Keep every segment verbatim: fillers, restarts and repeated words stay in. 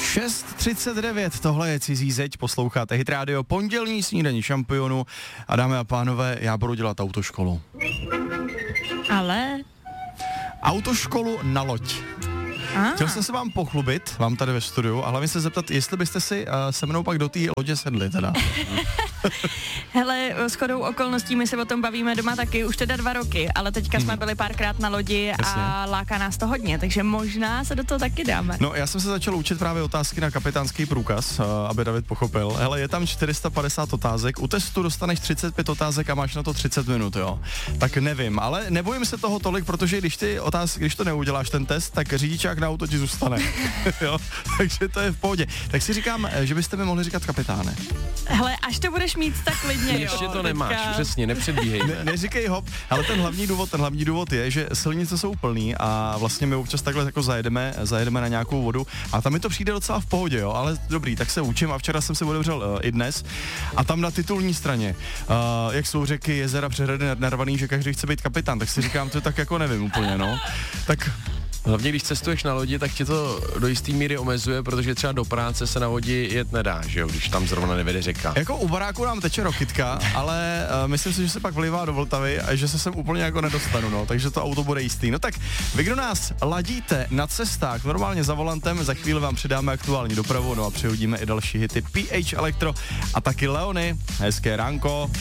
šest třicet devět, tohle je Cizí zeď, posloucháte Hit Radio, pondělní snídaní šampionu a dámy a pánové, já budu dělat autoškolu. Ale... Autoškolu na loď. Ah. Chtěl jsem se vám pochlubit, vám tady ve studiu, a hlavně se zeptat, jestli byste si uh, se mnou pak do té lodě sedli teda. Hele, shodou okolností my se o tom bavíme doma taky už teda dva roky, ale teďka hmm. jsme byli párkrát na lodi Jasně. a láká nás to hodně, takže možná se do toho taky dáme. No, já jsem se začal učit právě otázky na kapitánský průkaz, uh, aby David pochopil. Hele, je tam čtyři sta padesát otázek, u testu dostaneš třicet pět otázek a máš na to třicet minut, jo. Tak nevím, ale nebojím se toho tolik, protože když ty otázky, když to neuděláš ten test, tak řidičák na auto ti zůstane. Jo, takže to je v pohodě. Tak si říkám, že byste mi mohli říkat kapitáne. Hele, až to budeš mít tak klidně, jo. Ještě to nemáš, teďka... přesně, nepředbíhej. Ne, neříkej hop, ale ten hlavní důvod, ten hlavní důvod je, že silnice jsou plný a vlastně my občas takhle jako zajedeme, zajedeme na nějakou vodu a tam mi to přijde docela v pohodě, jo, ale dobrý, tak se učím a včera jsem se otevřel uh, i dnes a tam na titulní straně, uh, jak jsou řeky, jezera, přehrady narvaný, že každý chce být kapitán, tak si říkám, to tak jako nevím úplně, no. Tak hlavně, když cestuješ na lodi, tak tě to do jistý míry omezuje, protože třeba do práce se na lodi jet nedá, že jo, když tam zrovna nevede řeka. Jako u baráku nám teče Rokytka, ale uh, myslím si, že se pak vlivá do Vltavy a že se sem úplně jako nedostanu, no, takže to auto bude jistý. No tak, vy, kdo nás ladíte na cestách, normálně za volantem, za chvíli vám přidáme aktuální dopravu, no a přihodíme i další hity P H Electro a taky Leony. Hezké ránko.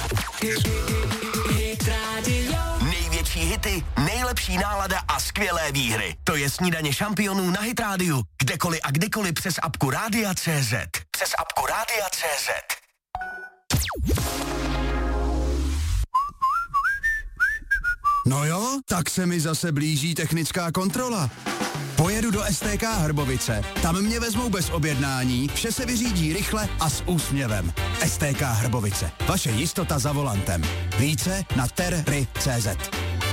Největší hity, nejlepší nálada a skvělé výhry. To je snídaně šampionů na Hit Radio. Kdekoliv a kdykoliv přes apku Rádia tečka cé zet. Přes apku Rádia tečka cé zet. No jo, tak se mi zase blíží technická kontrola. Pojedu do S T K Hrbovice, tam mě vezmou bez objednání, vše se vyřídí rychle a s úsměvem. S T K Hrbovice, vaše jistota za volantem. Více na ter ry tečka cé zet.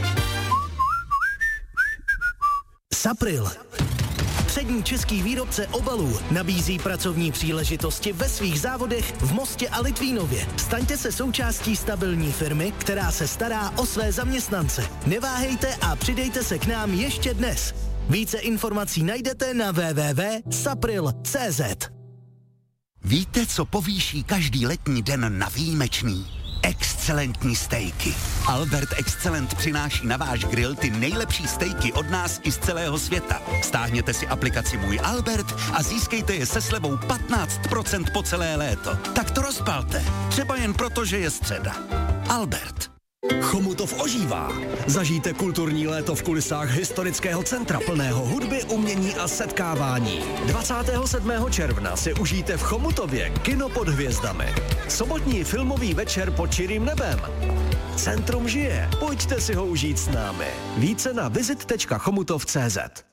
Sapril. Přední český výrobce obalů nabízí pracovní příležitosti ve svých závodech v Mostě a Litvínově. Staňte se součástí stabilní firmy, která se stará o své zaměstnance. Neváhejte a přidejte se k nám ještě dnes. Více informací najdete na w w w tečka sapril tečka cé zet. Víte, co povýší každý letní den na výjimečný? Excelentní stejky. Albert Excellent přináší na váš grill ty nejlepší stejky od nás i z celého světa. Stáhněte si aplikaci Můj Albert a získejte je se slevou patnáct procent po celé léto. Tak to rozpalte. Třeba jen proto, že je středa. Albert. Chomutov ožívá. Zažijte kulturní léto v kulisách historického centra plného hudby, umění a setkávání. dvacátého sedmého června si užijte v Chomutově kino pod hvězdami. Sobotní filmový večer pod čirým nebem. Centrum žije. Pojďte si ho užít s námi. Více na visit tečka chomutov tečka cé zet.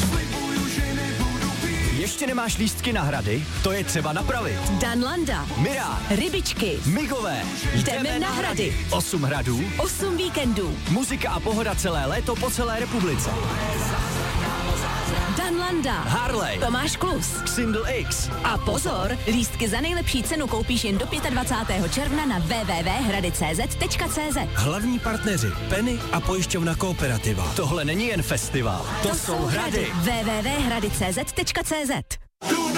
Ještě nemáš lístky na hrady? To je třeba napravit. Danlanda, Mirá, Rybičky, Migové, jdeme na hrady. Osm hradů, Osm víkendů. muzika a pohoda celé léto po celé republice. Danlanda, Harley, Tomáš Klus, Xindl X. A pozor, lístky za nejlepší cenu koupíš jen do dvacátého pátého června na w w w tečka hrady tečka cé zet tečka cé zet. Hlavní partneři Penny a pojišťovna Kooperativa. Tohle není jen festival, to, To jsou hrady. w w w tečka hrady tečka cé zet tečka cé zet.